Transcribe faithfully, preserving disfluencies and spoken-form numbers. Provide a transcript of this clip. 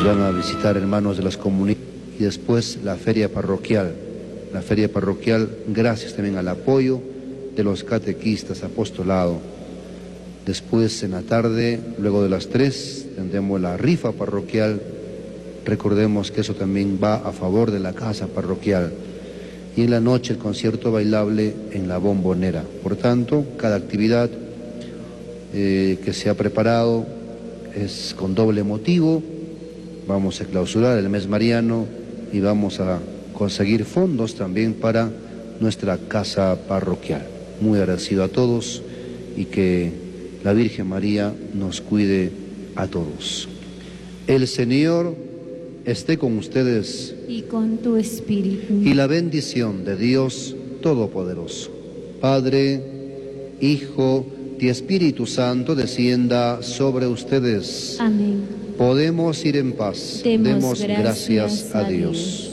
Nos van a visitar hermanos de las comunidades y después la feria parroquial. La feria parroquial, gracias también al apoyo de los catequistas, apostolado. Después en la tarde, luego de las tres, tendremos la rifa parroquial. Recordemos que eso también va a favor de la casa parroquial. Y en la noche el concierto bailable en la Bombonera. Por tanto, cada actividad eh, que se ha preparado es con doble motivo. Vamos a clausurar el mes mariano y vamos a conseguir fondos también para nuestra casa parroquial. Muy agradecido a todos y que la Virgen María nos cuide a todos. El Señor esté con ustedes. Y con tu espíritu. Y la bendición de Dios Todopoderoso, Padre, Hijo y Espíritu Santo descienda sobre ustedes. Amén. Podemos ir en paz. Demos Demos gracias, gracias a a Dios. Dios.